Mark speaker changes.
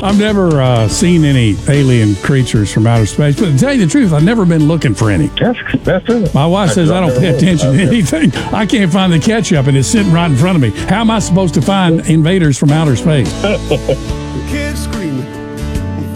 Speaker 1: I've never seen any alien creatures from outer space, but to tell you the truth, I've never been looking for any.
Speaker 2: That's it.
Speaker 1: My wife says I don't pay attention to anything. I can't find the ketchup, and it's sitting right in front of me. How am I supposed to find invaders from outer space?
Speaker 3: Kids scream.